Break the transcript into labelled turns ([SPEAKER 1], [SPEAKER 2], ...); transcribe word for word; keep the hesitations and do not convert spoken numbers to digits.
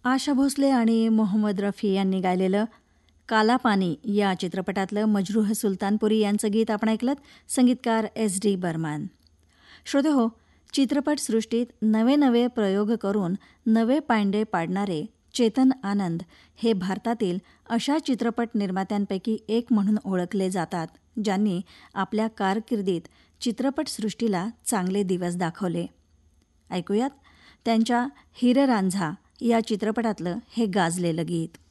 [SPEAKER 1] आशा भोसले आणि मोहम्मद रफी यांनी गायलेलं काला पानी या चित्रपटातलं मजरूह सुलतानपुरी यांचं गीत आपण ऐकलं. संगीतकार एस डी बर्मन. श्रोते हो, चित्रपटसृष्टीत नवे नवे प्रयोग करून नवे पायंडे पाडणारे चेतन आनंद हे भारतातील अशा चित्रपट निर्मात्यांपैकी एक म्हणून ओळखले जातात ज्यांनी आपल्या कारकिर्दीत चित्रपटसृष्टीला चांगले दिवस दाखवले. ऐकूयात त्यांच्या हिररांझा या चित्रपटातलं हे गाजलेलं गीत.